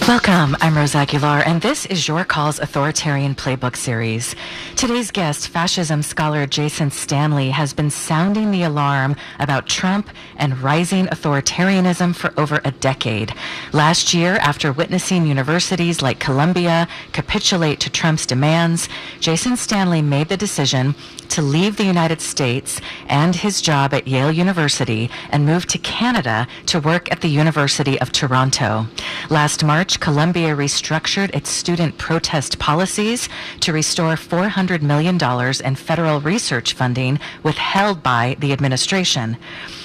Welcome, I'm Rose Aguilar, and this is Your Call's Authoritarian Playbook series. Today's guest, fascism scholar Jason Stanley, has been sounding the alarm about Trump and rising authoritarianism for over a decade. Last year, after witnessing universities like Columbia capitulate to Trump's demands, Jason Stanley made the decision to leave the United States and his job at Yale University and move to Canada to work at the University of Toronto. Last March, Columbia restructured its student protest policies to restore $400 million in federal research funding withheld by the administration.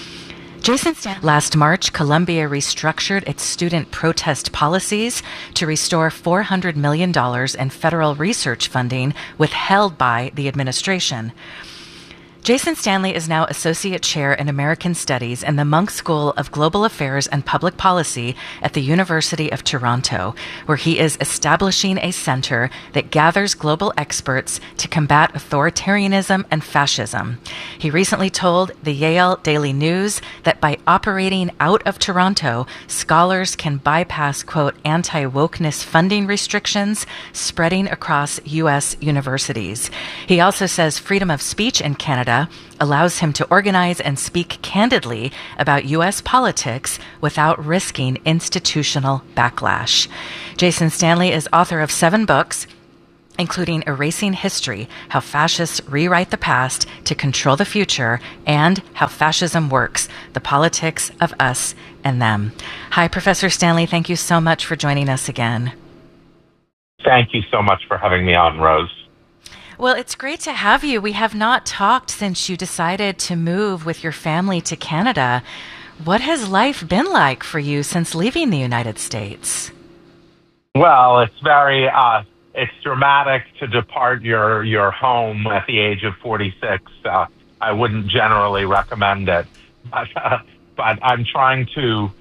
Last March, Columbia restructured its student protest policies to restore $400 million in federal research funding withheld by the administration. Jason Stanley is now Associate Chair in American Studies in the Munk School of Global Affairs and Public Policy at the University of Toronto, where he is establishing a center that gathers global experts to combat authoritarianism and fascism. He recently told the Yale Daily News that by operating out of Toronto, scholars can bypass, quote, anti-wokeness funding restrictions spreading across U.S. universities. He also says freedom of speech in Canada allows him to organize and speak candidly about U.S. politics without risking institutional backlash. Jason Stanley is author of 7 books, including Erasing History, How Fascists Rewrite the Past to Control the Future, and How Fascism Works, The Politics of Us and Them. Hi, Professor Stanley. Thank you so much for joining us again. Thank you so much for having me on, Rose. Well, it's great to have you. We have not talked since you decided to move with your family to Canada. What has life been like for you since leaving the United States? Well, it's dramatic to depart your home at the age of 46. I wouldn't generally recommend it, but I'm trying to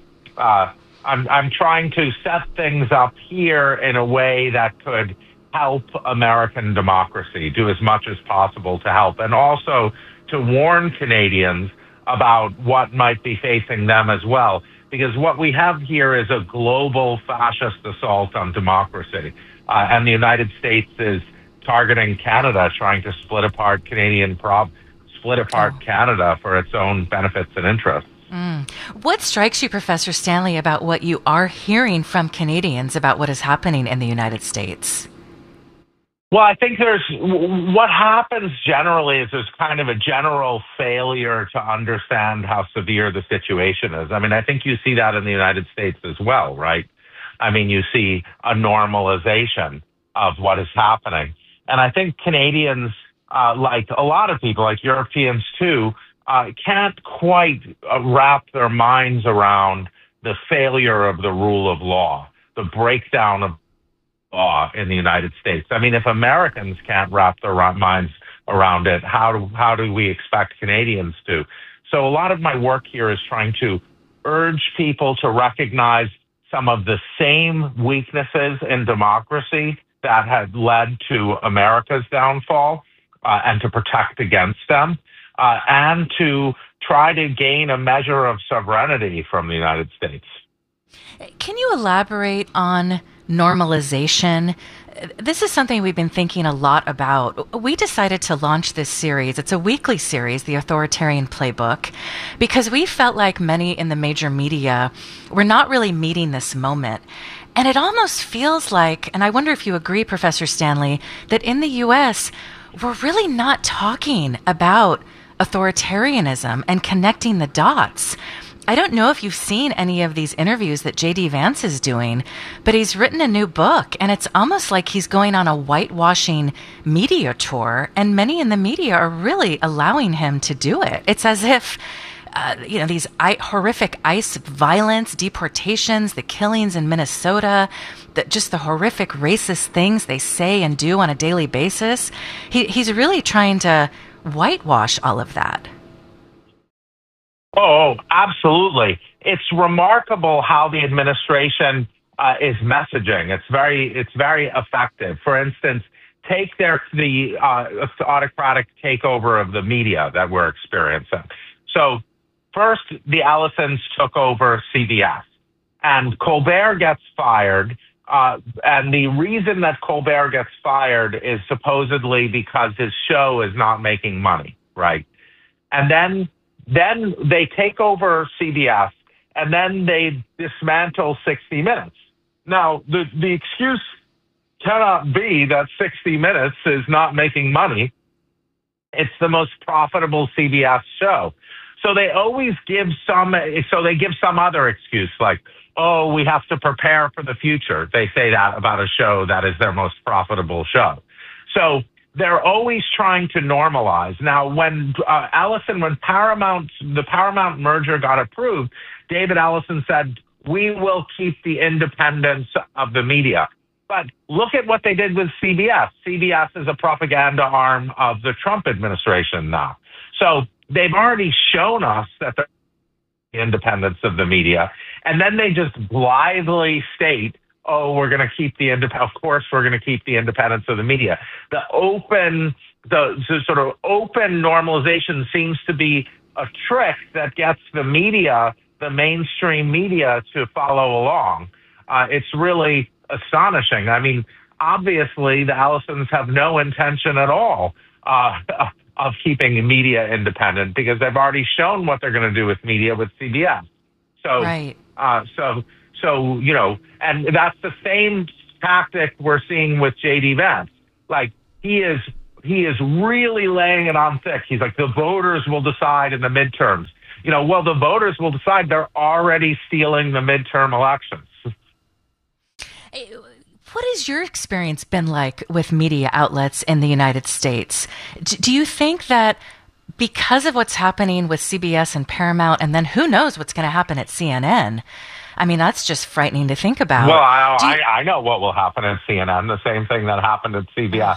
I'm trying to set things up here in a way that could help American democracy, do as much as possible to help, and also to warn Canadians about what might be facing them as well. Because what we have here is a global fascist assault on democracy. And the United States is targeting Canada, trying to split apart Canada for its own benefits and interests. What strikes you, Professor Stanley, about what you are hearing from Canadians about what is happening in the United States? Well, I think what happens generally is there's kind of a general failure to understand how severe the situation is. I mean, I think you see that in the United States as well, right? I mean, you see a normalization of what is happening. And I think Canadians, like a lot of people, like Europeans too, can't quite wrap their minds around the failure of the rule of law, the breakdown of law in the United States. I mean, if Americans can't wrap their minds around it, how do we expect Canadians to? So a lot of my work here is trying to urge people to recognize some of the same weaknesses in democracy that had led to America's downfall, and to protect against them, and to try to gain a measure of sovereignty from the United States. Can you elaborate on normalization? This is something we've been thinking a lot about. We decided to launch this series. It's a weekly series, The Authoritarian Playbook, because we felt like many in the major media were not really meeting this moment. And it almost feels like, and I wonder if you agree, Professor Stanley, that in the U.S., we're really not talking about authoritarianism and connecting the dots. I don't know if you've seen any of these interviews that J.D. Vance is doing, but he's written a new book, and it's almost like he's going on a whitewashing media tour, and many in the media are really allowing him to do it. It's as if, these horrific ICE violence, deportations, the killings in Minnesota, just the horrific racist things they say and do on a daily basis. He's really trying to whitewash all of that. Oh, absolutely. It's remarkable how the administration is messaging. It's very effective. For instance, take the autocratic takeover of the media that we're experiencing. So first, the Ellisons took over CBS. and Colbert gets fired. And the reason that Colbert gets fired is supposedly because his show is not making money, right? And then they take over CBS, and then they dismantle 60 Minutes. Now, the excuse cannot be that 60 Minutes is not making money. It's the most profitable CBS show. So they always give some other excuse like, oh, we have to prepare for the future. They say that about a show that is their most profitable show. So they're always trying to normalize. Now, when the Paramount merger got approved, David Ellison said, we will keep the independence of the media. But look at what they did with CBS. CBS is a propaganda arm of the Trump administration now. So they've already shown us that they're the independence of the media. And then they just blithely state, oh, we're going to keep of course, we're going to keep the independence of the media. The sort of open normalization seems to be a trick that gets the media, the mainstream media, to follow along. It's really astonishing. I mean, obviously, the Ellisons have no intention at all of keeping media independent because they've already shown what they're going to do with media with CBS. So, right. So you know, and that's the same tactic we're seeing with J.D. Vance. Like he is really laying it on thick. He's like, the voters will decide in the midterms. You know, well, the voters will decide. They're already stealing the midterm elections. What has your experience been like with media outlets in the United States? Do you think that because of what's happening with CBS and Paramount, and then who knows what's going to happen at CNN? I mean, that's just frightening to think about. Well, I know what will happen at CNN, the same thing that happened at CBS.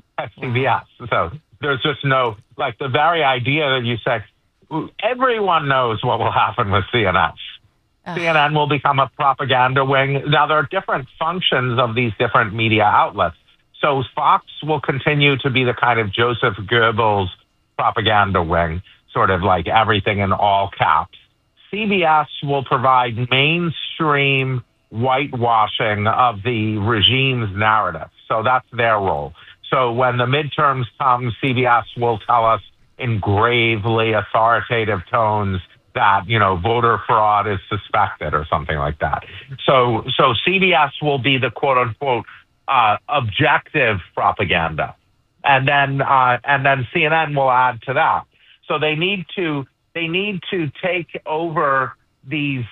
So there's just no, like the very idea that you say, everyone knows what will happen with CNN. CNN will become a propaganda wing. Now, there are different functions of these different media outlets. So Fox will continue to be the kind of Joseph Goebbels propaganda wing, sort of like everything in all caps. CBS will provide mainstream whitewashing of the regime's narrative. So that's their role. So when the midterms come, CBS will tell us in gravely authoritative tones that, you know, voter fraud is suspected or something like that. So CBS will be the quote unquote objective propaganda. And then CNN will add to that. So they need to take over these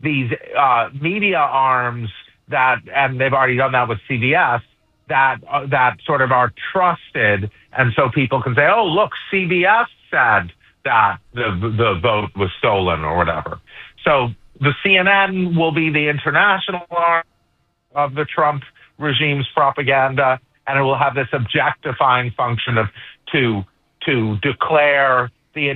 media arms that, and they've already done that with CBS, that sort of are trusted. And so people can say, oh, look, CBS said that the vote was stolen or whatever. So the CNN will be the international arm of the Trump regime's propaganda, and it will have this objectifying function of to declare the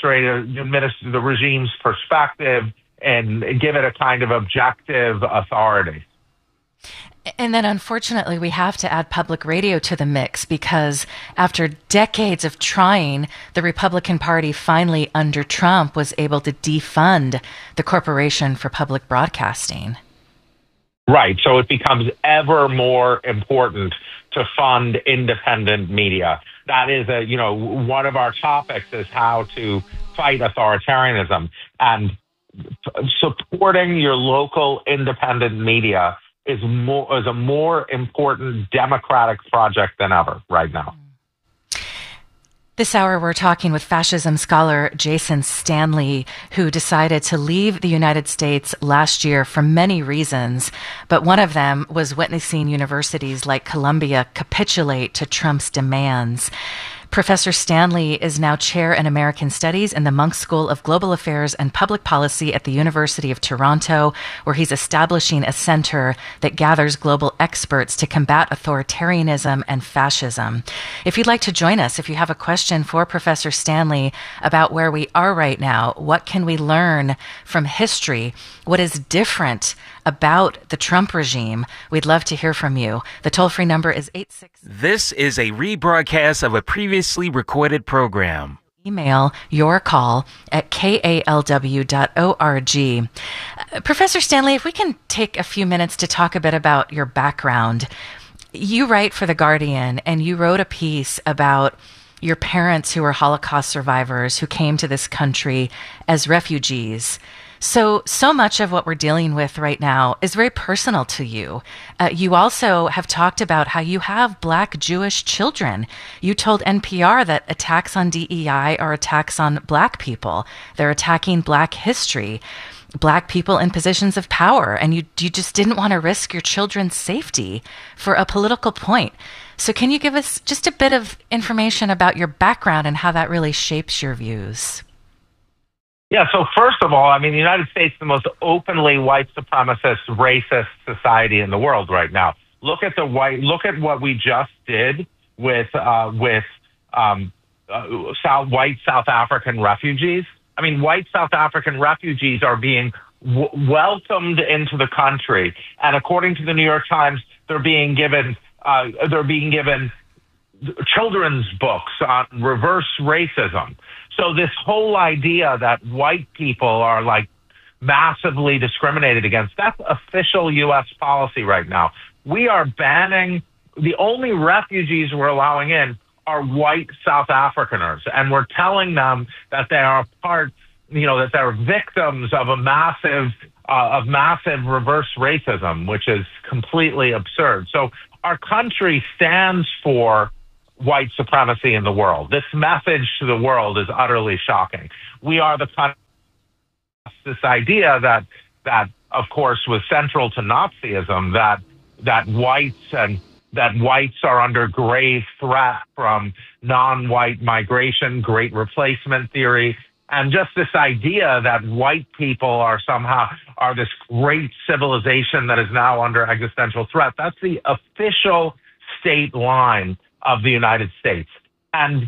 the regime's perspective and give it a kind of objective authority. And then, unfortunately, we have to add public radio to the mix because after decades of trying, the Republican Party finally, under Trump, was able to defund the Corporation for Public Broadcasting. Right. So it becomes ever more important to fund independent media. That is one of our topics is how to fight authoritarianism, and supporting your local independent media is a more important democratic project than ever right now. This hour, we're talking with fascism scholar Jason Stanley, who decided to leave the United States last year for many reasons, but one of them was witnessing universities like Columbia capitulate to Trump's demands. Professor Stanley is now chair in American Studies in the Munk School of Global Affairs and Public Policy at the University of Toronto, where he's establishing a center that gathers global experts to combat authoritarianism and fascism. If you'd like to join us, if you have a question for Professor Stanley about where we are right now, what can we learn from history? What is different about the Trump regime? We'd love to hear from you. The toll-free number is 86. This is a rebroadcast of a previously recorded program. email your call at kalw.org. Professor Stanley, if we can take a few minutes to talk a bit about your background. You write for The Guardian, and you wrote a piece about your parents who were Holocaust survivors who came to this country as refugees. So much of what we're dealing with right now is very personal to you. You also have talked about how you have Black Jewish children. You told NPR that attacks on DEI are attacks on Black people. They're attacking Black history, Black people in positions of power, and you just didn't want to risk your children's safety for a political point. So can you give us just a bit of information about your background and how that really shapes your views? Yeah, so first of all, I mean, the United States is the most openly white supremacist, racist society in the world right now. Look at what we just did with white South African refugees. I mean, white South African refugees are being welcomed into the country, and according to the New York Times, they're being given children's books on reverse racism. So this whole idea that white people are like massively discriminated against, that's official U.S. policy right now. We are banning, the only refugees we're allowing in are white South Africaners, and we're telling them that they are that they're victims of massive reverse racism, which is completely absurd. So our country stands for white supremacy in the world. This message to the world is utterly shocking. We are the country, this idea that of course was central to Nazism, that whites are under grave threat from non-white migration, great replacement theory, and just this idea that white people are this great civilization that is now under existential threat. That's the official state line of the United States. And,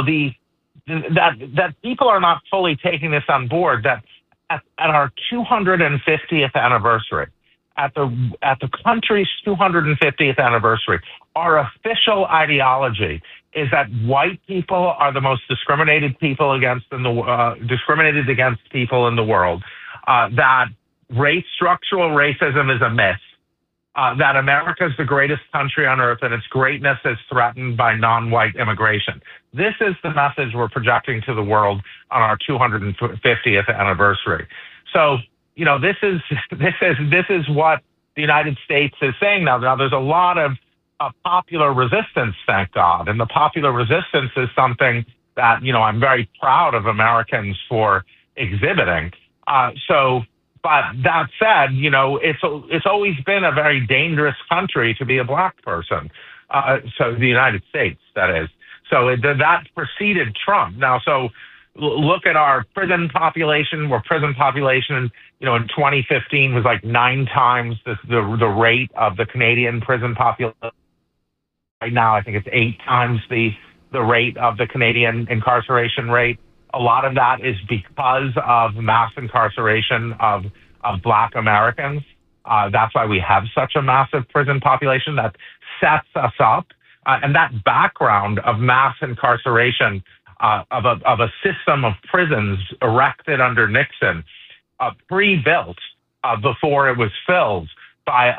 that people are not fully taking this on board, that at our 250th anniversary, at the country's 250th anniversary, our official ideology is that white people are the most discriminated against people in the world, that structural racism is a myth, that America is the greatest country on earth and its greatness is threatened by non-white immigration. This is the message we're projecting to the world on our 250th anniversary. So, this is what the United States is saying now. Now, there's a lot of popular resistance, thank God, and the popular resistance is something that I'm very proud of Americans for exhibiting. But that said, it's always been a very dangerous country to be a Black person. So the United States, that is. So that preceded Trump. Now, so look at our prison population. Our prison population, in 2015 was like 9 times the rate of the Canadian prison population. Right now, I think it's 8 times the rate of the Canadian incarceration rate. A lot of that is because of mass incarceration of Black Americans. That's why we have such a massive prison population that sets us up. And that background of mass incarceration of a system of prisons erected under Nixon, pre-built before it was filled by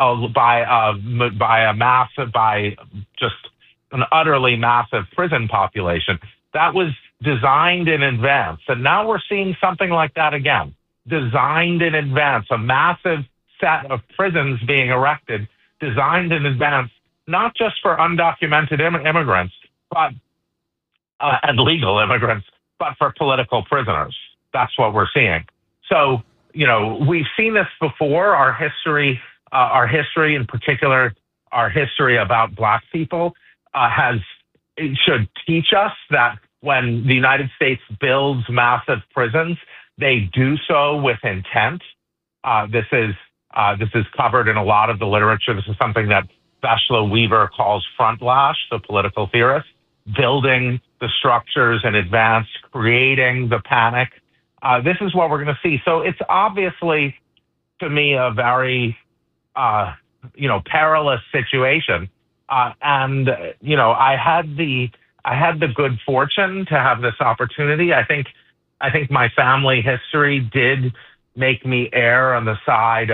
just an utterly massive prison population. That was designed in advance. And now we're seeing something like that again. Designed in advance, a massive set of prisons being erected, designed in advance, not just for undocumented immigrants, but and legal immigrants, but for political prisoners. That's what we're seeing. So, we've seen this before. Our history in particular, our history about Black people should teach us that when the United States builds massive prisons, they do so with intent. This is covered in a lot of the literature. This is something that Veshla Weaver calls frontlash, the political theorist, building the structures in advance, creating the panic. This is what we're going to see. So it's obviously, to me, a very, perilous situation. I had the I had the good fortune to have this opportunity. I think my family history did make me err on the side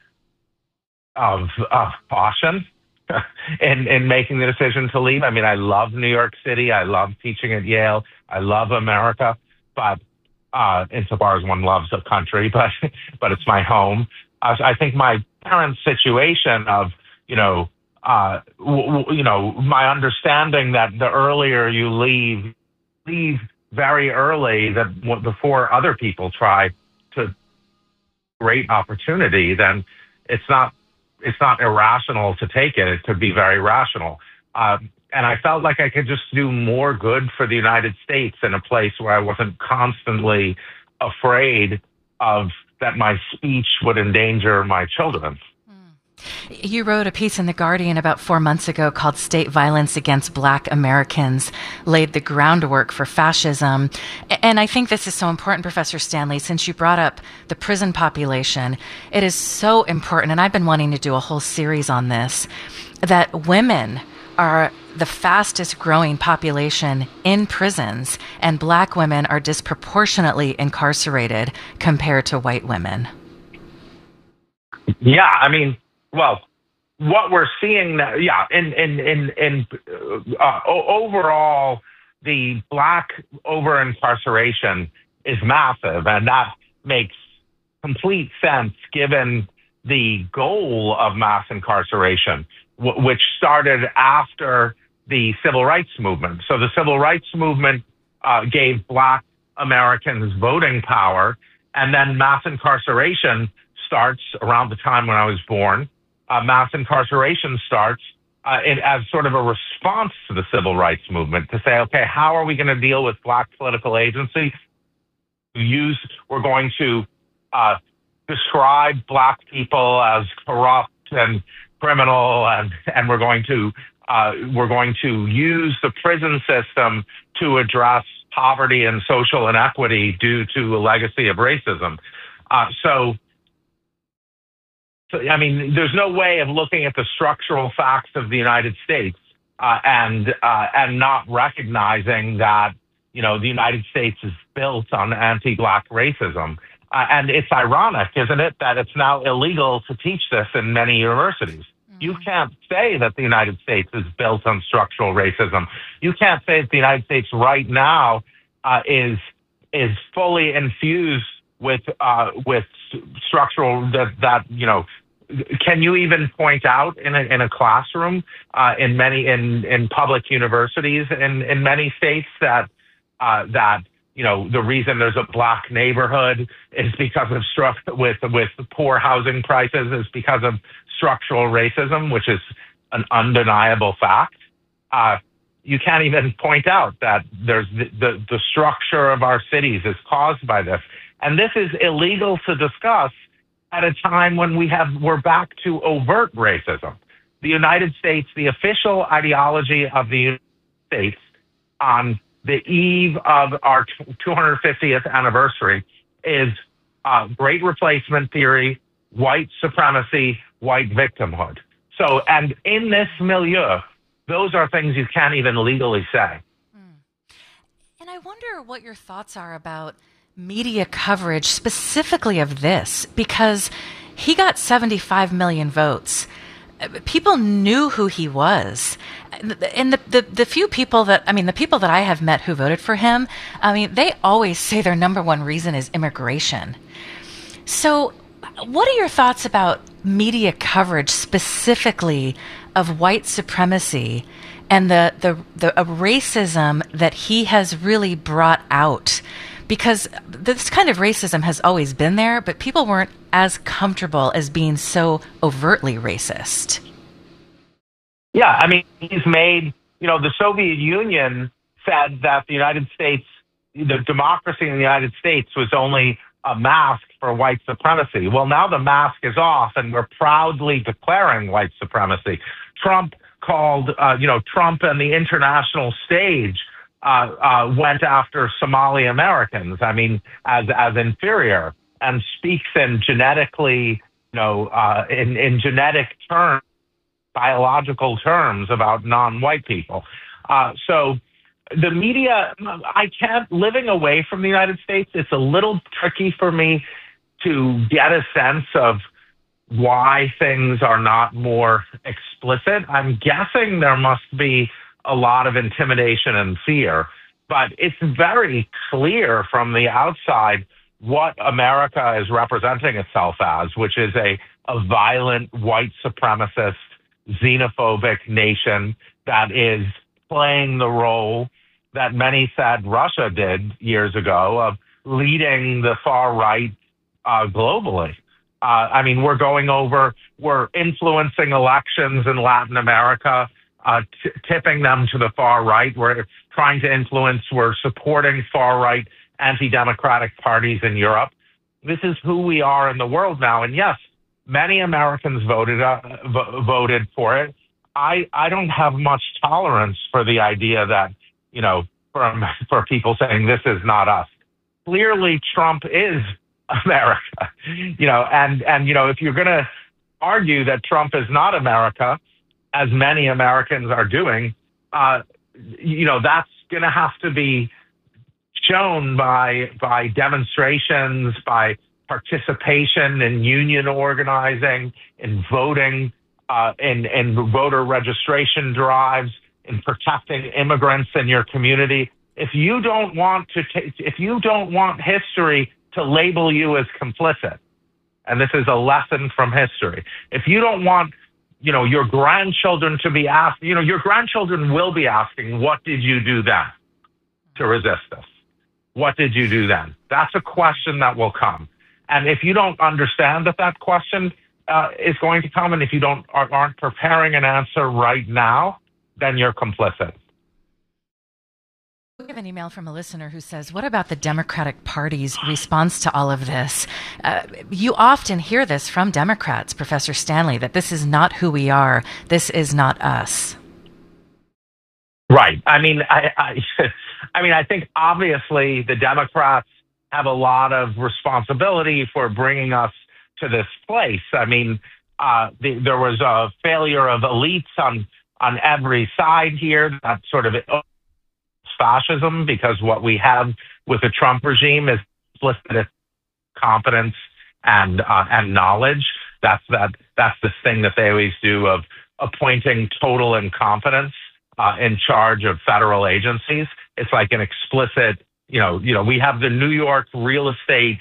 of caution in making the decision to leave. I mean, I love New York City. I love teaching at Yale. I love America, but insofar as one loves a country, but it's my home. I think my parents' situation of my understanding that the earlier you leave very early, that before other people try to great opportunity, then it's not irrational to take it. It could be very rational. And I felt like I could just do more good for the United States in a place where I wasn't constantly afraid of that my speech would endanger my children. You wrote a piece in The Guardian about 4 months ago called State Violence Against Black Americans Laid the Groundwork for Fascism. And I think this is so important, Professor Stanley, since you brought up the prison population. It is so important, and I've been wanting to do a whole series on this, that women are the fastest growing population in prisons, and Black women are disproportionately incarcerated compared to white women. Yeah, I mean, well, what we're seeing now, overall, the Black over-incarceration is massive, and that makes complete sense given the goal of mass incarceration, which started after the Civil Rights Movement. So the Civil Rights Movement gave Black Americans voting power, and then mass incarceration starts around the time when I was born. Mass incarceration starts as sort of a response to the Civil Rights Movement to say, okay, how are we going to deal with Black political agency? We're going to describe Black people as corrupt and criminal, and we're going to use the prison system to address poverty and social inequity due to a legacy of racism. So, I mean, there's no way of looking at the structural facts of the United States and not recognizing that, the United States is built on anti-Black racism. And it's ironic, isn't it, that it's now illegal to teach this in many universities. Mm-hmm. You can't say that the United States is built on structural racism. You can't say that the United States right now is fully infused with structural that can you even point out in a classroom in public universities in many states that the reason there's a Black neighborhood is because of with poor housing prices is because of structural racism, which is an undeniable fact. You can't even point out that there's the structure of our cities is caused by this, and this is illegal to discuss at a time when we're back to overt racism. The United States, the official ideology of the United States on the eve of our 250th anniversary is great replacement theory, white supremacy, white victimhood. So, and in this milieu, those are things you can't even legally say. And I wonder what your thoughts are about media coverage specifically of this, because he got 75 million votes. People knew who he was. And the few people the people that I have met who voted for him, they always say their number one reason is immigration. So what are your thoughts about media coverage specifically of white supremacy and the racism that he has really brought out? Because this kind of racism has always been there, but people weren't as comfortable as being so overtly racist. Yeah, I mean, he's made, the Soviet Union said that the United States, the democracy in the United States was only a mask for white supremacy. Well, now the mask is off and we're proudly declaring white supremacy. Trump called, Trump and the international stage went after Somali Americans, as inferior, and speaks in genetically, in genetic terms, biological terms about non-white people. So The media, I can't, living away from the United States, it's a little tricky for me to get a sense of why things are not more explicit. I'm guessing there must be a lot of intimidation and fear, but it's very clear from the outside what America is representing itself as, which is a violent, white supremacist, xenophobic nation that is playing the role that many said Russia did years ago of leading the far right globally. I mean, we're influencing elections in Latin America, tipping them to the far right. We're trying to influence, we're supporting far right anti-democratic parties in Europe. This is who we are in the world now. And yes, many Americans voted for it. I don't have much tolerance for the idea that, for people saying this is not us. Clearly, Trump is America, and if you're going to argue that Trump is not America, as many Americans are doing, that's going to have to be shown by demonstrations, by participation in union organizing, in voting, in voter registration drives, in protecting immigrants in your community. If you don't want history to label you as complicit, and this is a lesson from history, if you don't want, your grandchildren to be asked, your grandchildren will be asking, what did you do then to resist this? What did you do then? That's a question that will come. And if you don't understand that question is going to come, and if you aren't preparing an answer right now, then you're complicit. We have an email from a listener who says, what about the Democratic Party's response to all of this? You often hear this from Democrats, Professor Stanley, that this is not who we are. This is not us. Right. I mean, I think obviously the Democrats have a lot of responsibility for bringing us to this place. I mean, there was a failure of elites on every side here. That sort of fascism, because what we have with the Trump regime is implicit competence and knowledge. That's the thing that they always do of appointing total incompetence in charge of federal agencies. It's like an explicit, we have the New York real estate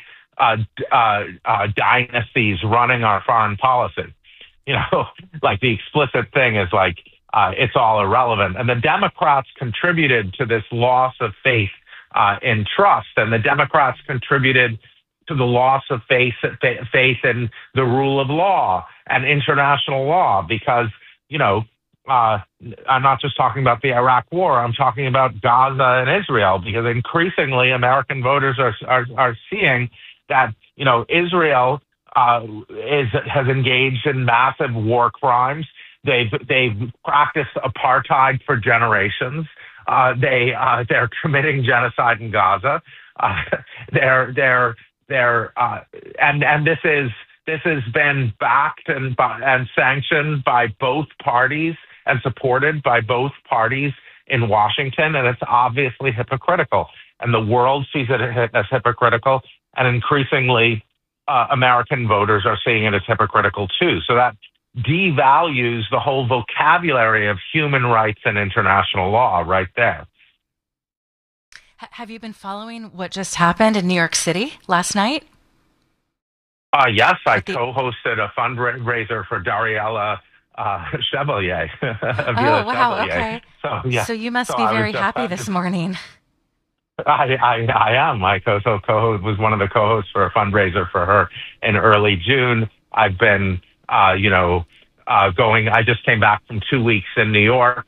dynasties running our foreign policy. Like the explicit thing is like, it's all irrelevant. And the Democrats contributed to this loss of faith in trust. And the Democrats contributed to the loss of faith in the rule of law and international law, because, I'm not just talking about the Iraq war. I'm talking about Gaza and Israel, because increasingly American voters are seeing that, Israel has engaged in massive war crimes. They've practiced apartheid for generations. They're committing genocide in Gaza. And this has been backed and sanctioned by both parties and supported by both parties in Washington, and it's obviously hypocritical. And the world sees it as hypocritical, and increasingly American voters are seeing it as hypocritical too. So that devalues the whole vocabulary of human rights and international law right there. Have you been following what just happened in New York City last night? Yes, I co-hosted a fundraiser for Dariella Chevalier. Oh, wow, Chevalier. okay. So you must be very happy this morning. I am. I was one of the co-hosts for a fundraiser for her in early June. I've been, going. I just came back from 2 weeks in New York,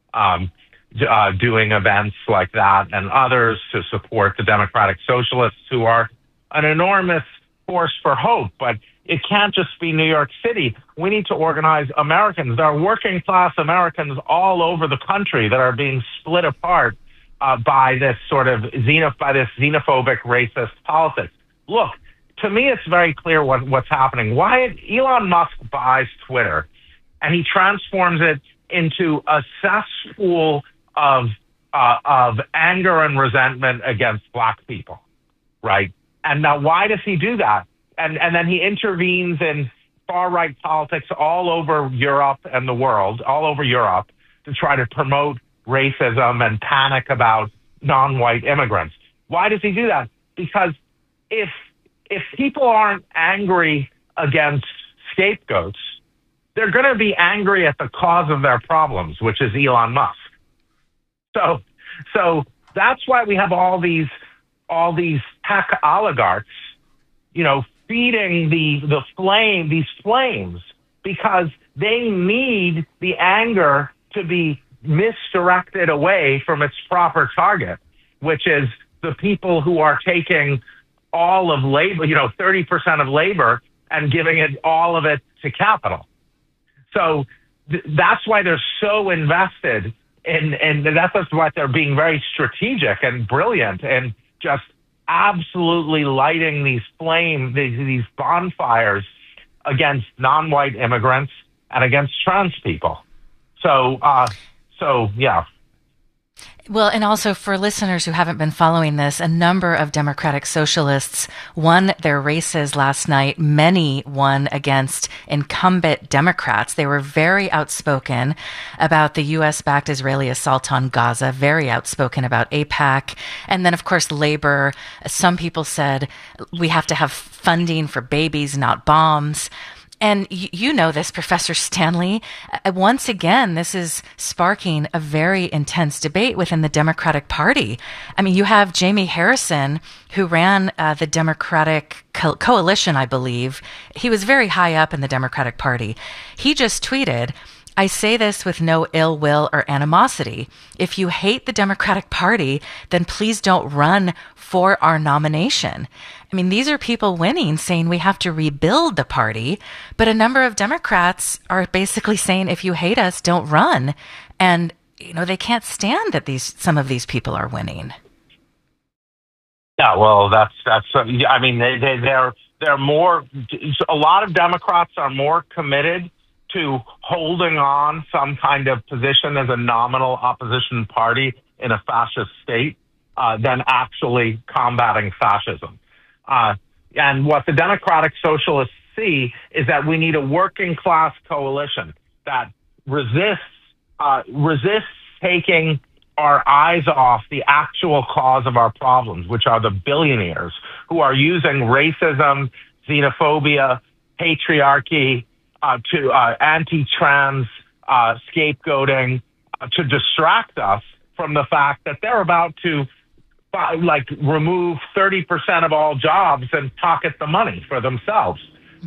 doing events like that and others to support the Democratic Socialists, who are an enormous force for hope. But it can't just be New York City. We need to organize Americans. There are working class Americans all over the country that are being split apart by this sort of xenophobic, racist politics. Look, to me, it's very clear what's happening. Why Elon Musk buys Twitter, and he transforms it into a cesspool of of anger and resentment against black people, right? And now, why does he do that? And then he intervenes in far-right politics all over Europe and the world, all over Europe, to try to promote racism and panic about non-white immigrants. Why does he do that? Because if people aren't angry against scapegoats, they're going to be angry at the cause of their problems, which is Elon Musk. So that's why we have all these tech oligarchs, feeding these flames, because they need the anger to be misdirected away from its proper target, which is the people who are taking all of labor, 30% of labor, and giving it all of it to capital. So that's why they're so invested in that's why they're being very strategic and brilliant and just absolutely lighting these flames, these bonfires against non-white immigrants and against trans people. So yeah. Well, and also for listeners who haven't been following this, a number of Democratic socialists won their races last night. Many won against incumbent Democrats. They were very outspoken about the U.S.-backed Israeli assault on Gaza, very outspoken about AIPAC. And then, of course, labor. Some people said we have to have funding for babies, not bombs. And you know this, Professor Stanley. Once again, this is sparking a very intense debate within the Democratic Party. I mean, you have Jamie Harrison, who ran the Democratic Coalition, I believe. He was very high up in the Democratic Party. He just tweeted, "I say this with no ill will or animosity. If you hate the Democratic Party, then please don't run for our nomination." I mean, these are people winning, saying we have to rebuild the party. But a number of Democrats are basically saying, if you hate us, don't run. And, they can't stand that some of these people are winning. Yeah, well, that's. I mean, they're more. A lot of Democrats are more committed to holding on some kind of position as a nominal opposition party in a fascist state than actually combating fascism. And what the Democratic Socialists see is that we need a working class coalition that resists taking our eyes off the actual cause of our problems, which are the billionaires who are using racism, xenophobia, patriarchy, to anti-trans scapegoating to distract us from the fact that they're about to remove 30% of all jobs and pocket the money for themselves.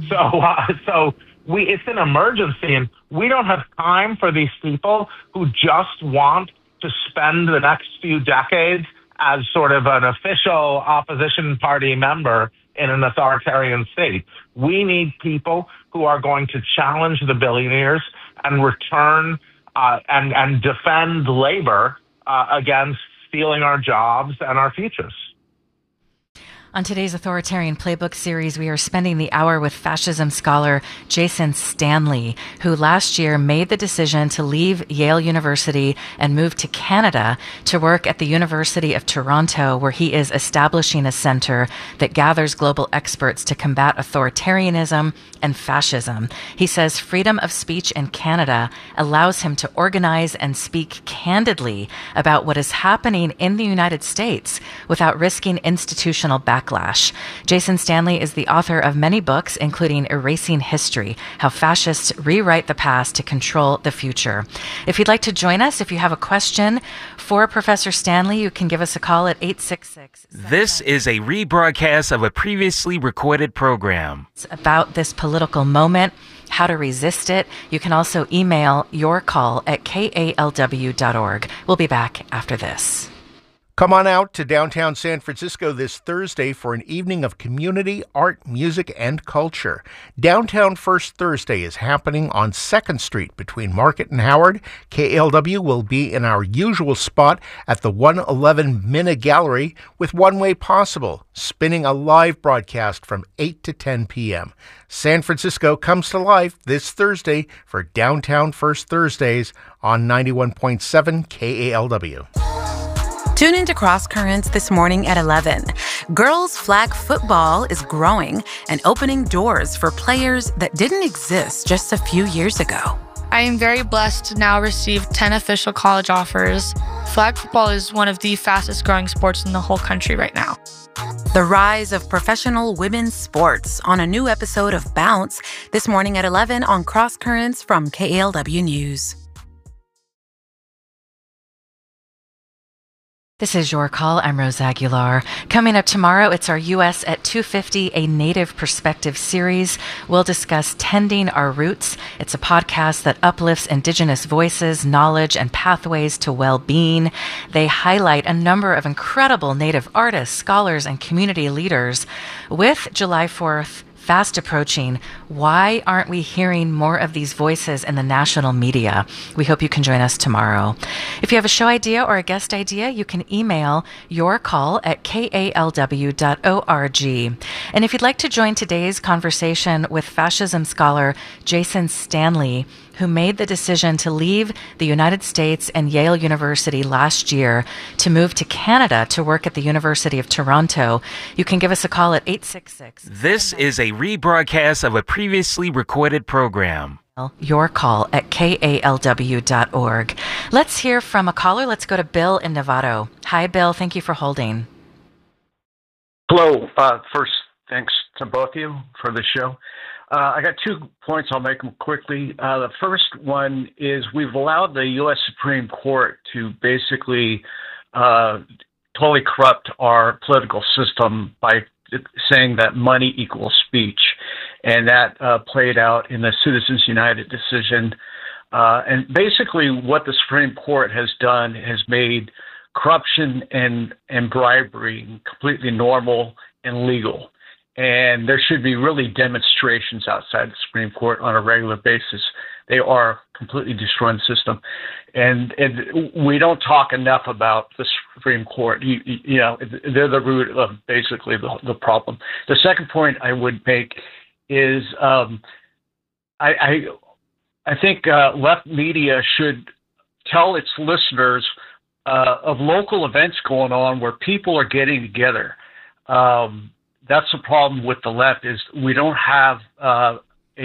So it's an emergency, and we don't have time for these people who just want to spend the next few decades as sort of an official opposition party member in an authoritarian state. We need people who are going to challenge the billionaires and return and defend labor against stealing our jobs and our futures. On today's Authoritarian Playbook series, we are spending the hour with fascism scholar Jason Stanley, who last year made the decision to leave Yale University and move to Canada to work at the University of Toronto, where he is establishing a center that gathers global experts to combat authoritarianism and fascism. He says freedom of speech in Canada allows him to organize and speak candidly about what is happening in the United States without risking institutional backlash. Jason Stanley is the author of many books, including Erasing History: How Fascists Rewrite the Past to Control the Future. If you'd like to join us, if you have a question for Professor Stanley, you can give us a call at 866. This is a rebroadcast of a previously recorded program. It's about this political moment, how to resist it. You can also email your call at kalw.org. We'll be back after this. Come on out to downtown San Francisco this Thursday for an evening of community, art, music, and culture. Downtown First Thursday is happening on 2nd Street between Market and Howard. KALW will be in our usual spot at the 111 Minna Gallery with One Way Possible, spinning a live broadcast from 8 to 10 p.m. San Francisco comes to life this Thursday for Downtown First Thursdays on 91.7 KALW. Tune into Cross Currents this morning at 11. Girls flag football is growing and opening doors for players that didn't exist just a few years ago. I am very blessed to now receive 10 official college offers. Flag football is one of the fastest growing sports in the whole country right now. The rise of professional women's sports on a new episode of Bounce this morning at 11 on Cross Currents from KALW News. This is Your Call. I'm Rose Aguilar. Coming up tomorrow, it's our U.S. at 250, a Native Perspective series. We'll discuss Tending Our Roots. It's a podcast that uplifts Indigenous voices, knowledge, and pathways to well-being. They highlight a number of incredible Native artists, scholars, and community leaders. With July 4th fast approaching, why aren't we hearing more of these voices in the national media? We hope you can join us tomorrow. If you have a show idea or a guest idea, you can email yourcall@kalw.org. And if you'd like to join today's conversation with fascism scholar Jason Stanley, who made the decision to leave the United States and Yale University last year to move to Canada to work at the University of Toronto, you can give us a call at 866. This is a rebroadcast of a previously recorded program. Your call at kalw.org. Let's hear from a caller. Let's go to Bill in Novato. Hi, Bill. Thank you for holding. Hello. First, thanks to both of you for the show. I got 2 points. I'll make them quickly. The first one is we've allowed the U.S. Supreme Court to basically totally corrupt our political system by saying that money equals speech. And that played out in the Citizens United decision. And basically what the Supreme Court has done has made corruption and bribery completely normal and legal. And there should be really demonstrations outside the Supreme Court on a regular basis. They are completely destroying the system. And we don't talk enough about the Supreme Court. You know, they're the root of basically the problem. The second point I would make is I think left media should tell its listeners of local events going on where people are getting together. That's the problem with the left is we don't have a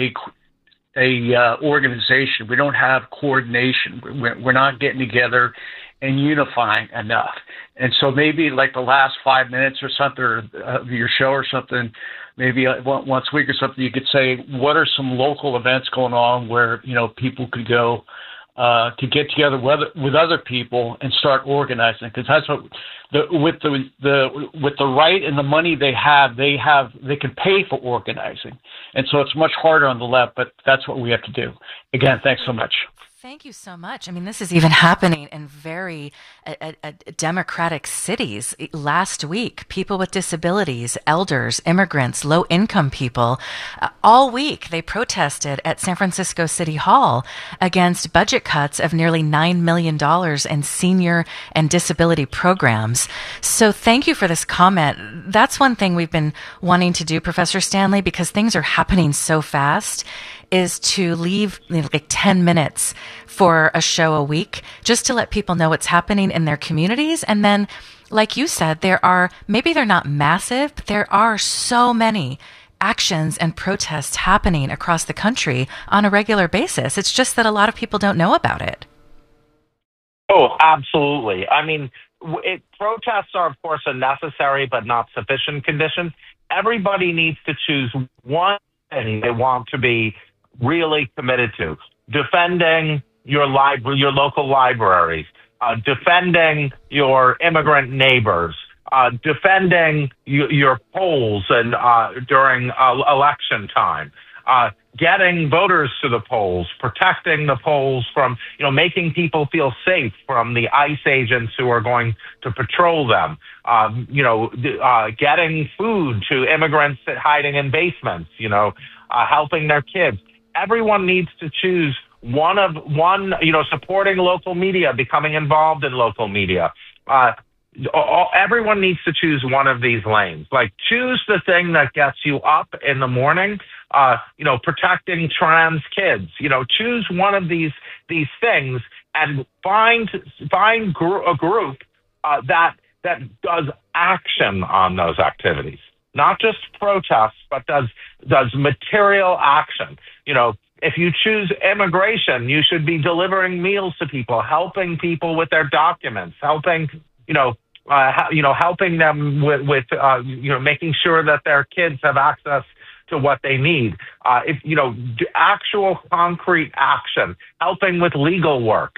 organization. We don't have coordination. We're not getting together and unifying enough. And so maybe like the last 5 minutes or something of your show or something, maybe once a week or something, you could say, what are some local events going on where, you know, people could go to get together with other people and start organizing, because that's what with the right and the money they can pay for organizing, and so it's much harder on the left. But that's what we have to do. Again, thanks so much. Thank you so much. I mean, this is even happening in very democratic cities. Last week, people with disabilities, elders, immigrants, low-income people, all week they protested at San Francisco City Hall against budget cuts of nearly $9 million in senior and disability programs. So thank you for this comment. That's one thing we've been wanting to do, Professor Stanley, because things are happening so fast, is to leave like 10 minutes for a show a week just to let people know what's happening in their communities. And then, like you said, maybe they're not massive, but there are so many actions and protests happening across the country on a regular basis. It's just that a lot of people don't know about it. Oh, absolutely. I mean, protests are, of course, a necessary but not sufficient condition. Everybody needs to choose one thing they want to be really committed to: defending your local libraries, defending your immigrant neighbors, defending your polls and during election time, getting voters to the polls, protecting the polls from, making people feel safe from the ICE agents who are going to patrol them, getting food to immigrants hiding in basements, helping their kids. Everyone needs to choose supporting local media, becoming involved in local media. Everyone needs to choose one of these lanes. Like, choose the thing that gets you up in the morning, protecting trans kids. Choose one of these things and find a group that does action on those activities, not just protests, but does material action. If you choose immigration, you should be delivering meals to people, helping people with their documents, helping helping them with making sure that their kids have access to what they need. Actual concrete action, helping with legal work.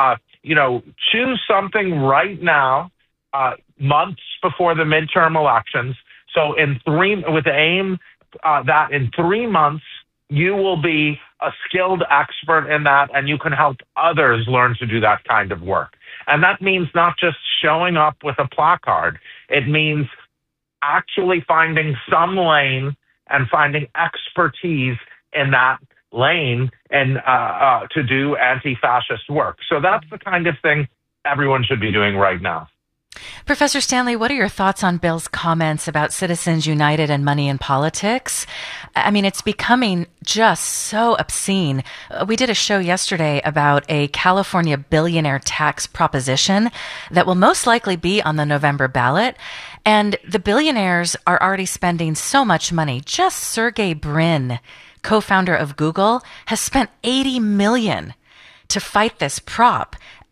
Choose something right now, months before the midterm elections. So with the aim that in 3 months, you will be a skilled expert in that, and you can help others learn to do that kind of work. And that means not just showing up with a placard. It means actually finding some lane and finding expertise in that lane and to do anti-fascist work. So that's the kind of thing everyone should be doing right now. Professor Stanley, what are your thoughts on Bill's comments about Citizens United and money in politics? I mean, it's becoming just so obscene. We did a show yesterday about a California billionaire tax proposition that will most likely be on the November ballot. And the billionaires are already spending so much money. Just Sergey Brin, co-founder of Google, has spent $80 million to fight this prop.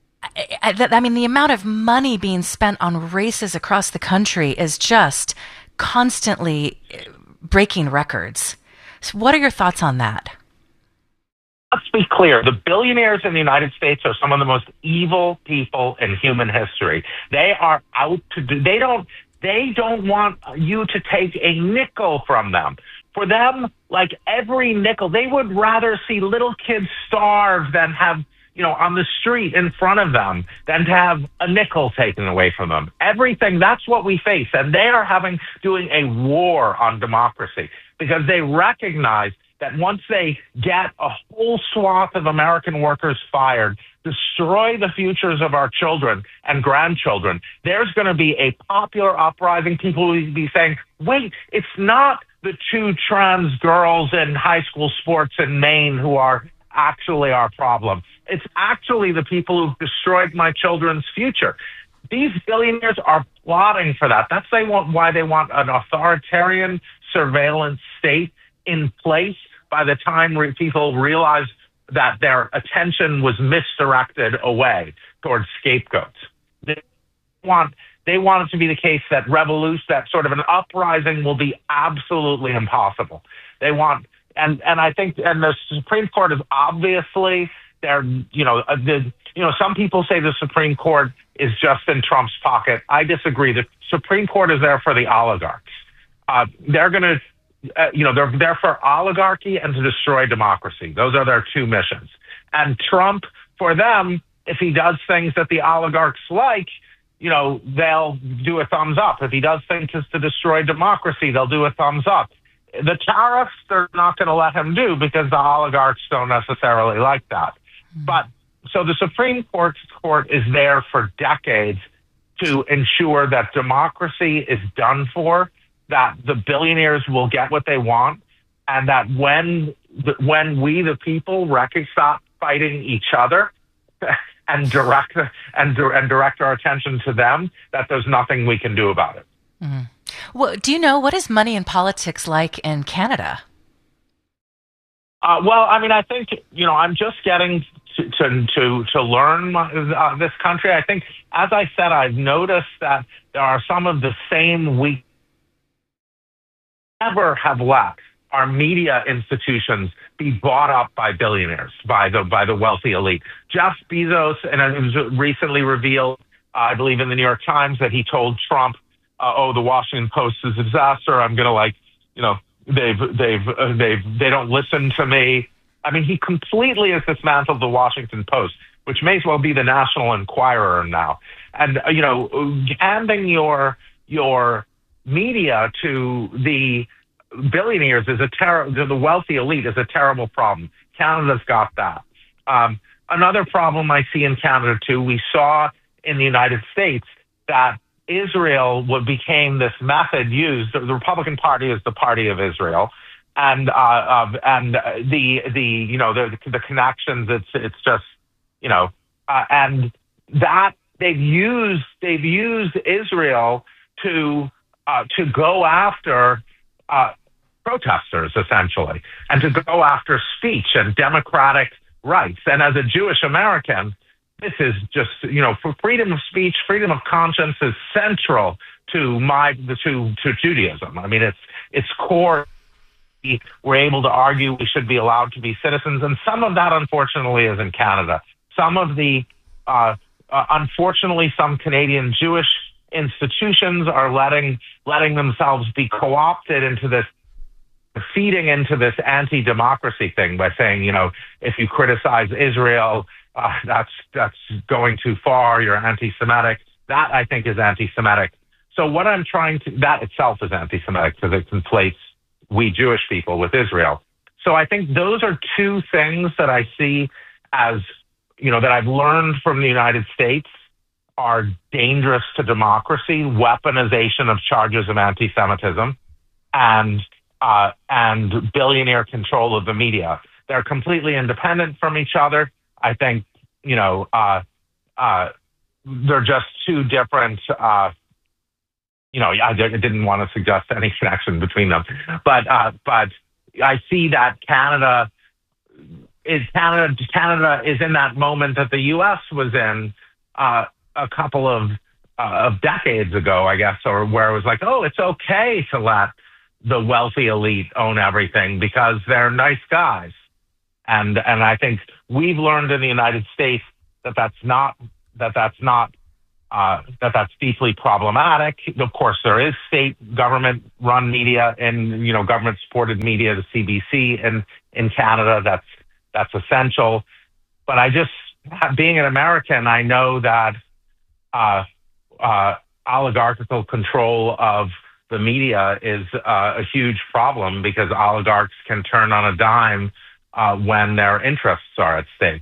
I mean, the amount of money being spent on races across the country is just constantly breaking records. So what are your thoughts on that? Let's be clear. The billionaires in the United States are some of the most evil people in human history. They are out to do, they don't want you to take a nickel from them. For them, like every nickel, they would rather see little kids starve than have on the street in front of them than to have a nickel taken away from them. Everything, that's what we face. And they are doing a war on democracy because they recognize that once they get a whole swath of American workers fired, destroy the futures of our children and grandchildren, there's going to be a popular uprising. People will be saying, wait, it's not the 2 trans girls in high school sports in Maine who are actually our problem. It's actually the people who've destroyed my children's future. These billionaires are plotting for that. That's why they want an authoritarian surveillance state in place by the time people realize that their attention was misdirected away towards scapegoats. They want it to be the case that that sort of an uprising will be absolutely impossible. They want, and I think, and the Supreme Court is obviously some people say the Supreme Court is just in Trump's pocket. I disagree. The Supreme Court is there for the oligarchs. They're going to, they're there for oligarchy and to destroy democracy. Those are their 2 missions. And Trump, for them, if he does things that the oligarchs like, they'll do a thumbs up. If he does things to destroy democracy, they'll do a thumbs up. The tariffs, they're not going to let him do because the oligarchs don't necessarily like that. But so the Supreme Court is there for decades to ensure that democracy is done for, that the billionaires will get what they want, and that when we, the people, stop fighting each other and direct our attention to them, that there's nothing we can do about it. Mm-hmm. Well, do you know what is money in politics like in Canada? I think I'm just getting to learn this country. I think, as I said, I've noticed that there are some of the same we never have let our media institutions be bought up by billionaires, by the wealthy elite. Jeff Bezos, and it was recently revealed, I believe in the New York Times, that he told Trump, the Washington Post is a disaster. I'm going to they don't listen to me. I mean, he completely has dismantled the Washington Post, which may as well be the National Enquirer now. And, handing your media to the billionaires to the wealthy elite is a terrible problem. Canada's got that. Another problem I see in Canada, too, we saw in the United States that Israel became this method used. The Republican Party is the party of Israel, and the connections. It's just and that they've used Israel to go after protesters, essentially, and to go after speech and democratic rights. And as a Jewish American, this is just, for freedom of speech, freedom of conscience is central to Judaism. I mean, it's core. We're able to argue we should be allowed to be citizens, and some of that, unfortunately, is in Canada. Some of the, unfortunately, some Canadian Jewish institutions are letting themselves be co-opted into this, feeding into this anti-democracy thing by saying, if you criticize Israel, that's going too far, you're anti-Semitic. That, I think, is anti-Semitic. So what I'm that itself is anti-Semitic because it conflates we Jewish people with Israel. So I think those are two things that I see as, that I've learned from the United States are dangerous to democracy: weaponization of charges of anti-Semitism and billionaire control of the media. They're completely independent from each other. I think, they're just two different, I didn't want to suggest any connection between them, but I see that Canada is in that moment that the U.S. was in a couple of decades ago, I guess, or where it was like, oh, it's okay to let the wealthy elite own everything because they're nice guys. And I think we've learned in the United States that's deeply problematic. Of course, there is state government-run media and government-supported media, the CBC, in Canada. That's essential. But being an American, I know that oligarchical control of the media is a huge problem because oligarchs can turn on a dime when their interests are at stake.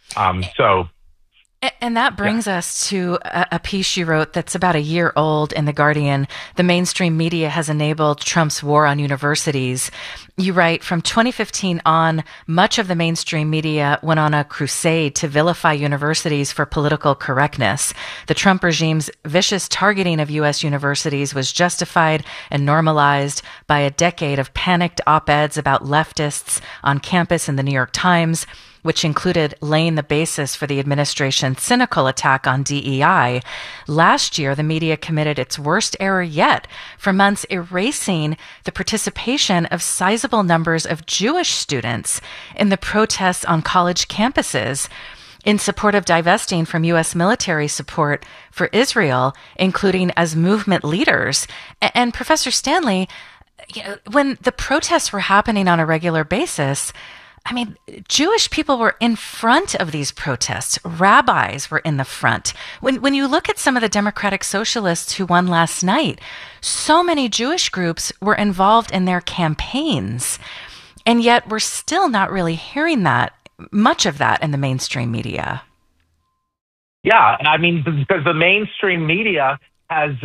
And that brings us to a piece you wrote that's about a year old in The Guardian. The mainstream media has enabled Trump's war on universities. You write, from 2015 on, much of the mainstream media went on a crusade to vilify universities for political correctness. The Trump regime's vicious targeting of U.S. universities was justified and normalized by a decade of panicked op-eds about leftists on campus in the New York Times, which included laying the basis for the administration's cynical attack on DEI. Last year, the media committed its worst error yet, for months erasing the participation of sizable numbers of Jewish students in the protests on college campuses in support of divesting from U.S. military support for Israel, including as movement leaders. And Professor Stanley, when the protests were happening on a regular basis, I mean, Jewish people were in front of these protests. Rabbis were in the front. When you look at some of the Democratic Socialists who won last night, so many Jewish groups were involved in their campaigns. And yet we're still not really hearing much of that in the mainstream media. Yeah, I mean, because the mainstream media has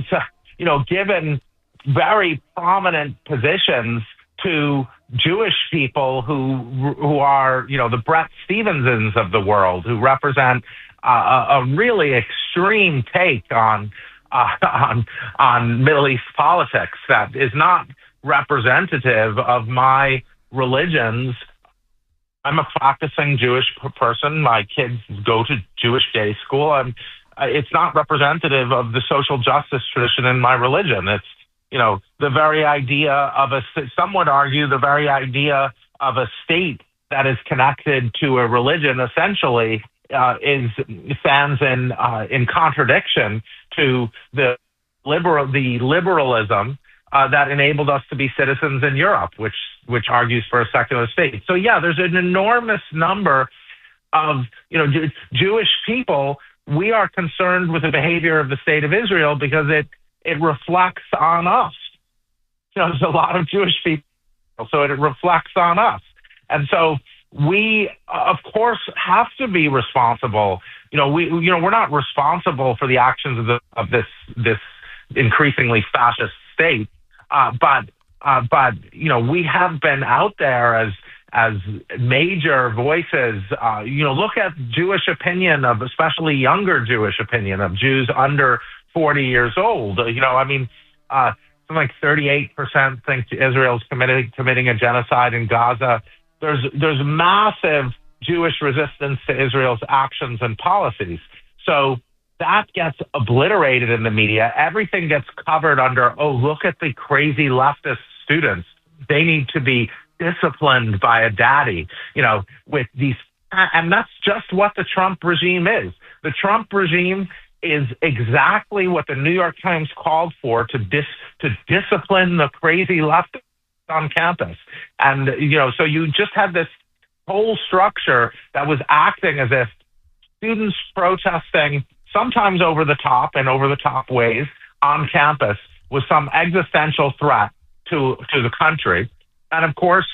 given very prominent positions to Jewish people who are, the Bret Stevensons of the world, who represent a really extreme take on Middle East politics that is not representative of my religions. I'm a practicing Jewish person. My kids go to Jewish day school. It's not representative of the social justice tradition in my religion. It's the very idea of some would argue the very idea of a state that is connected to a religion essentially stands in contradiction to the liberalism that enabled us to be citizens in Europe, which argues for a secular state. So yeah, there's an enormous number of Jewish people. We are concerned with the behavior of the state of Israel because it reflects on us. There's a lot of Jewish people, so it reflects on us. And so we, of course, have to be responsible. We're not responsible for the actions of this increasingly fascist state, but we have been out there as major voices. Look at Jewish opinion of, especially younger Jewish opinion of Jews under 40 years old. Something like 38% think Israel's committing a genocide in Gaza. There's massive Jewish resistance to Israel's actions and policies. So that gets obliterated in the media. Everything gets covered under, look at the crazy leftist students. They need to be disciplined by a daddy, with these. And that's just what the Trump regime is. The Trump regime is exactly what the New York Times called for, to discipline the crazy leftists on campus. And, so you just had this whole structure that was acting as if students protesting, sometimes over the top ways on campus, was some existential threat to the country. And of course,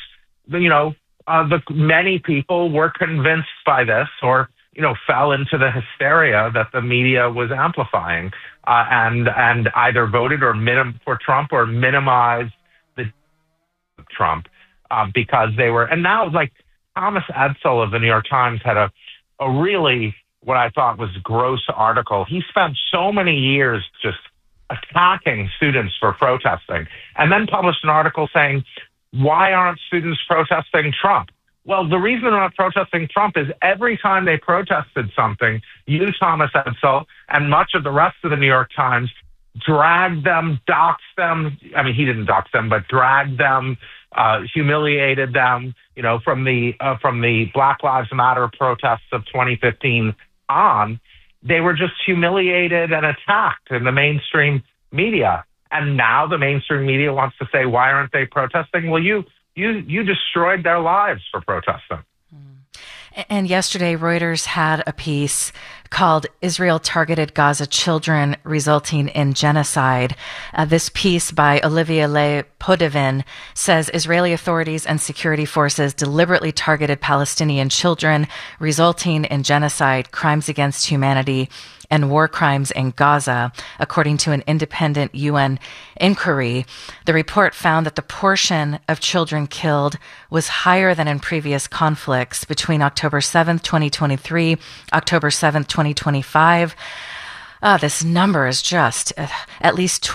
many people were convinced by this, or fell into the hysteria that the media was amplifying, and either voted for Trump or minimized the Trump because they were. And now, like, Thomas Edsall of the New York Times had a really, what I thought was gross article. He spent so many years just attacking students for protesting, and then published an article saying, why aren't students protesting Trump? Well, the reason they're not protesting Trump is every time they protested something, you, Thomas Edsall, and much of the rest of the New York Times dragged them, doxed them. I mean, he didn't dox them, but dragged them, humiliated them, from the Black Lives Matter protests of 2015 on. They were just humiliated and attacked in the mainstream media. And now the mainstream media wants to say, why aren't they protesting? Well, you destroyed their lives for protesting. And yesterday, Reuters had a piece called Israel Targeted Gaza Children Resulting in Genocide. This piece by Olivia Le Podevin says Israeli authorities and security forces deliberately targeted Palestinian children, resulting in genocide, crimes against humanity, and war crimes in Gaza, according to an independent UN inquiry. The report found that the portion of children killed was higher than in previous conflicts between October 7th, 2023, October 7th, 2025. This number is just at least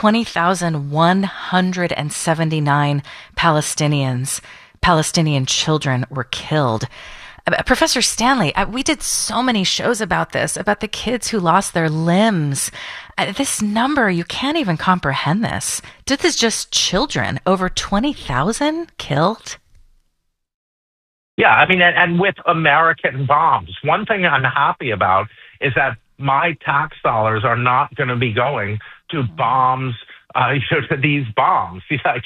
20,179 Palestinian children were killed. Professor Stanley, we did so many shows about this, about the kids who lost their limbs. This number, you can't even comprehend this. This is just children. Over 20,000 killed? Yeah, I mean, and with American bombs. One thing I'm happy about is that my tax dollars are not going to be going to bombs, to these bombs.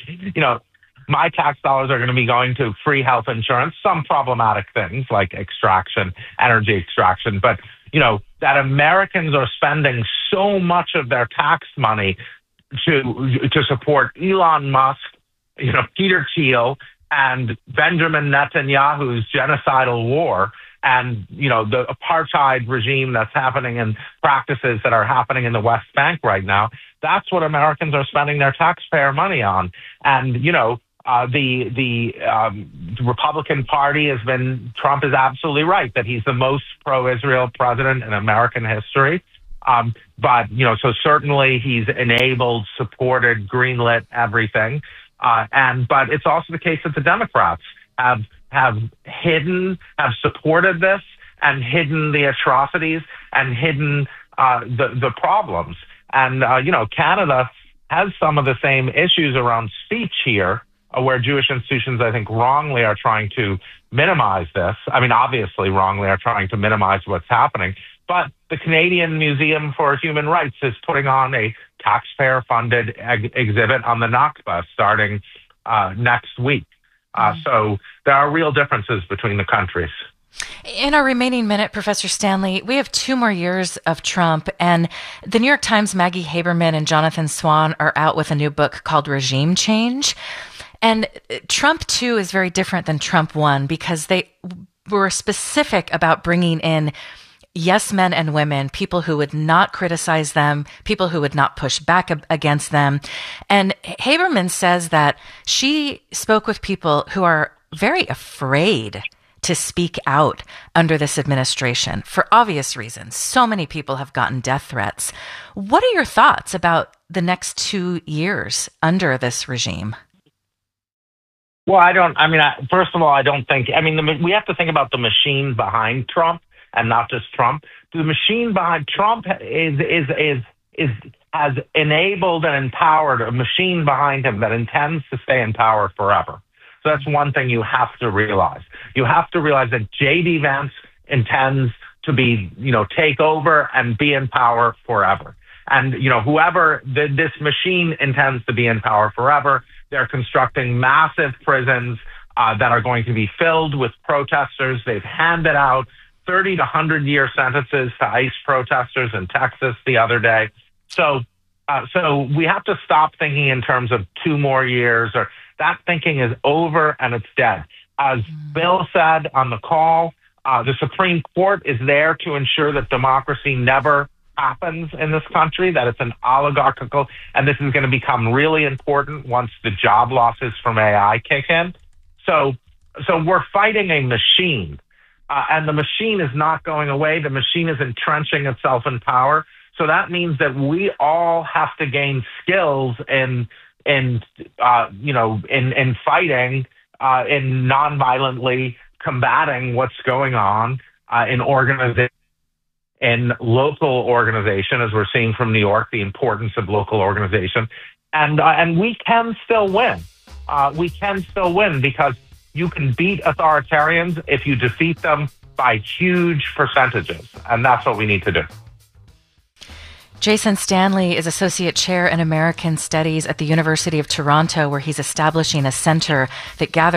My tax dollars are going to be going to free health insurance, some problematic things like energy extraction. But, that Americans are spending so much of their tax money to support Elon Musk, Peter Thiel, and Benjamin Netanyahu's genocidal war, and, the apartheid regime that's happening and practices that are happening in the West Bank right now. That's what Americans are spending their taxpayer money on. And, the Republican Party Trump is absolutely right that he's the most pro-Israel president in American history. But so certainly he's enabled, supported, greenlit everything. But it's also the case that the Democrats have supported this and hidden the atrocities and hidden the problems. And, Canada has some of the same issues around speech here, where Jewish institutions, I think, wrongly are trying to minimize this. I mean, obviously wrongly are trying to minimize what's happening. But the Canadian Museum for Human Rights is putting on a taxpayer-funded exhibit on the Nakba starting next week. So there are real differences between the countries. In our remaining minute, Professor Stanley, we have 2 more years of Trump, and the New York Times' Maggie Haberman and Jonathan Swan are out with a new book called Regime Change. And Trump 2 is very different than Trump 1 because they were specific about bringing in yes men and women, people who would not criticize them, people who would not push back against them. And Haberman says that she spoke with people who are very afraid to speak out under this administration for obvious reasons. So many people have gotten death threats. What are your thoughts about the next 2 years under this regime? Well, first of all, I don't think, we have to think about the machine behind Trump and not just Trump. The machine behind Trump has enabled and empowered a machine behind him that intends to stay in power forever. So that's one thing you have to realize. You have to realize that J.D. Vance intends to take over and be in power forever. And, this machine intends to be in power forever. They're constructing massive prisons that are going to be filled with protesters. They've handed out 30 to 100-year sentences to ICE protesters in Texas the other day. So we have to stop thinking in terms of 2 more years, or that thinking is over and it's dead. As Bill said on the call, the Supreme Court is there to ensure that democracy never happens in this country, that it's an oligarchical, and this is going to become really important once the job losses from AI kick in. So we're fighting a machine, and the machine is not going away. The machine is entrenching itself in power. So that means that we all have to gain skills in fighting, in non-violently combating what's going on in organization, in local organization, as we're seeing from New York, the importance of local organization, and we can still win. We can still win because you can beat authoritarians if you defeat them by huge percentages, and that's what we need to do. Jason Stanley is Associate Chair in American Studies at the University of Toronto, where he's establishing a center that gathers